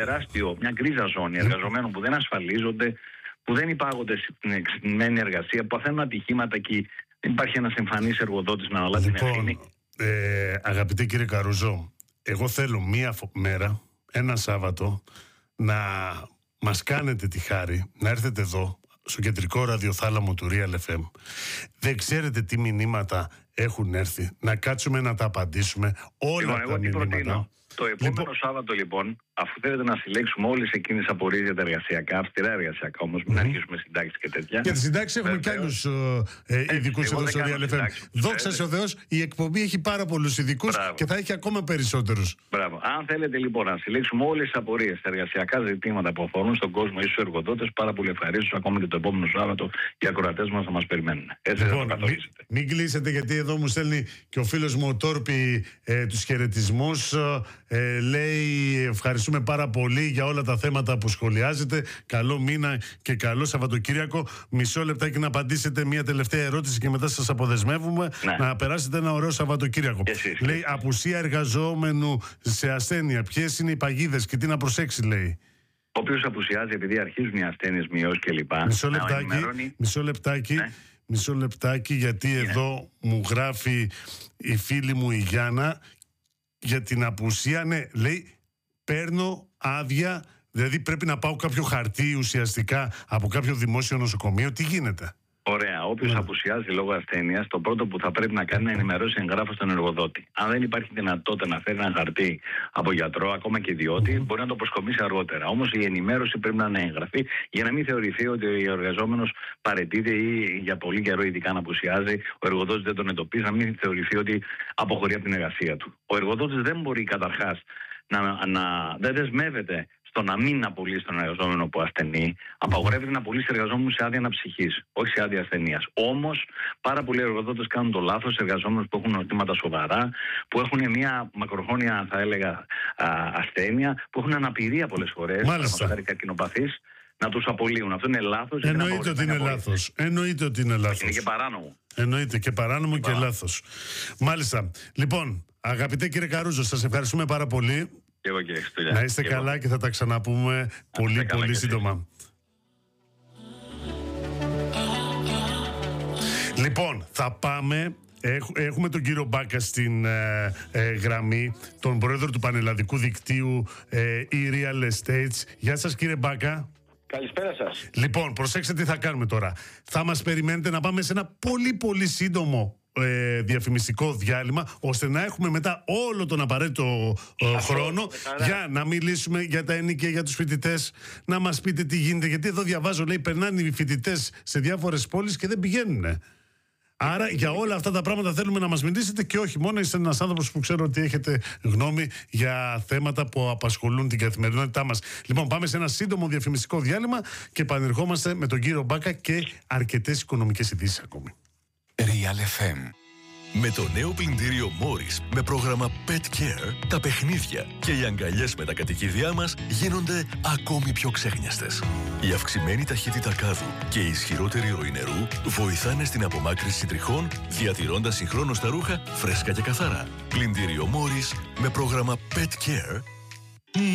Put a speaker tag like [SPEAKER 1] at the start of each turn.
[SPEAKER 1] μια γκρίζα ζώνη εργαζομένων που δεν ασφαλίζονται, που δεν υπάγονται στην εξειδικευμένη εργασία, που παθαίνουν ατυχήματα και δεν υπάρχει ένας εμφανής εργοδότης να αναλάβει την ευθύνη.
[SPEAKER 2] Αγαπητέ κύριε Καρούζο, εγώ θέλω μία μέρα, ένα Σάββατο, να μας κάνετε τη χάρη να έρθετε εδώ στο κεντρικό ραδιοθάλαμο του Real FM. Δεν ξέρετε τι μηνύματα έχουν έρθει. Να κάτσουμε να τα απαντήσουμε όλα τα μηνύματα.
[SPEAKER 1] Προτείνω. Το επόμενο Σάββατο, λοιπόν, αφού θέλετε να συλλέξουμε όλες εκείνες τις απορίες για τα εργασιακά, αυστηρά εργασιακά όμως, μην αρχίσουμε συντάξεις και τέτοια.
[SPEAKER 2] Για τις συντάξεις έχουμε κι άλλους ειδικούς εδώ στο Real FM. Δόξα ο Θεός, η εκπομπή έχει πάρα πολλούς ειδικούς και θα έχει ακόμα περισσότερους.
[SPEAKER 1] Μπράβο. Αν θέλετε λοιπόν να συλλέξουμε όλες τις απορίες, τα εργασιακά ζητήματα που αφορούν στον κόσμο ή στους εργοδότες, πάρα πολύ ευχαρίστως, ακόμα και το επόμενο Σάββατο οι ακροατές μας θα μας περιμένουν. Έτσι λοιπόν, θα το καθορίσετε.
[SPEAKER 2] Μην κλείσετε, γιατί εδώ μου στέλνει και ο φίλος μου ο Τόρπη τους χαιρετισμούς. Λέει ευχαριστούμε πάρα πολύ για όλα τα θέματα που σχολιάζετε. Καλό μήνα και καλό Σαββατοκύριακο. Μισό λεπτάκι να απαντήσετε μια τελευταία ερώτηση και μετά σας αποδεσμεύουμε. Να περάσετε ένα ωραίο Σαββατοκύριακο. Λέει απουσία εργαζόμενου σε ασθένεια. Ποιες είναι οι παγίδες και τι να προσέξει, λέει.
[SPEAKER 1] Όποιος απουσιάζει επειδή αρχίζουν οι ασθένειες, μειώσεις κλπ.
[SPEAKER 2] Μισό λεπτάκι, γιατί εδώ μου γράφει η φίλη μου η Γιάννα για την απουσία. Ναι, λέει παίρνω άδεια, δηλαδή πρέπει να πάω κάποιο χαρτί ουσιαστικά από κάποιο δημόσιο νοσοκομείο. Τι γίνεται?
[SPEAKER 1] Ωραία. Όποιος απουσιάζει λόγω ασθένειας, το πρώτο που θα πρέπει να κάνει είναι να ενημερώσει εγγράφος στον εργοδότη. Αν δεν υπάρχει δυνατότητα να φέρει ένα χαρτί από γιατρό, ακόμα και ιδιώτη, μπορεί να το προσκομίσει αργότερα. Όμως η ενημέρωση πρέπει να είναι έγγραφη για να μην θεωρηθεί ότι ο εργαζόμενος παραιτείται ή για πολύ καιρό ειδικά να απουσιάζει, ο εργοδότης δεν τον εντοπίζει, να μην θεωρηθεί ότι αποχωρεί από την εργασία του. Ο εργοδότης δεν μπορεί καταρχάς δεν δεσμεύεται στο να μην απολύσει τον εργαζόμενο που ασθενεί. Απαγορεύεται να απολύσει εργαζόμενους σε άδεια αναψυχής, όχι σε άδεια ασθενείας. Όμως, πάρα πολλοί εργοδότες κάνουν το λάθος, εργαζόμενους που έχουν νοσήματα σοβαρά, που έχουν μια μακροχρόνια, θα έλεγα, ασθένεια, που έχουν αναπηρία πολλές φορές, παραδείγματος καρκινοπαθείς, να τους απολύουν. Αυτό είναι λάθος.
[SPEAKER 2] Εννοείται ότι είναι λάθος. Εννοείται ότι είναι λάθος.
[SPEAKER 1] Είναι και παράνομο.
[SPEAKER 2] Εννοείται και παράνομο και λάθος. Μάλιστα. Λοιπόν, αγαπητέ κύριε Καρούζο, σας ευχαριστούμε πάρα πολύ.
[SPEAKER 1] Και εγώ, κύριε Χριστούλια.
[SPEAKER 2] Να είστε καλά και θα τα ξαναπούμε πολύ σύντομα. Λοιπόν, θα πάμε. Έχουμε τον κύριο Μπάκα στην γραμμή, τον πρόεδρο του Πανελλαδικού Δικτύου e-Real Estates. Γεια σας, κύριε Μπάκα.
[SPEAKER 3] Καλησπέρα σας.
[SPEAKER 2] Λοιπόν, προσέξτε τι θα κάνουμε τώρα. Θα μας περιμένετε να πάμε σε ένα πολύ σύντομο διαφημιστικό διάλειμμα, ώστε να έχουμε μετά όλο τον απαραίτητο χρόνο για να μιλήσουμε για τα ενοίκια, για τους φοιτητές, να μας πείτε τι γίνεται, γιατί εδώ διαβάζω, λέει, περνάνε οι φοιτητές σε διάφορες πόλεις και δεν πηγαίνουν. Άρα για όλα αυτά τα πράγματα θέλουμε να μας μιλήσετε, και όχι μόνο, είστε ένας άνθρωπος που ξέρω ότι έχετε γνώμη για θέματα που απασχολούν την καθημερινότητά μας. Λοιπόν, πάμε σε ένα σύντομο διαφημιστικό διάλειμμα και επανερχόμαστε με τον κύριο Μπάκα και αρκετές οικονομικές ειδήσεις ακόμη.
[SPEAKER 4] Real FM. Με το νέο πλυντήριο Morris με πρόγραμμα Pet Care, τα παιχνίδια και οι αγκαλιές με τα κατοικίδια μας γίνονται ακόμη πιο ξέχνιαστες. Η αυξημένη ταχύτητα κάδου και η ισχυρότερη ροή νερού βοηθάνε στην απομάκρυνση τριχών, διατηρώντας συγχρόνως τα ρούχα φρέσκα και καθαρά. Πλυντήριο Morris με πρόγραμμα Pet Care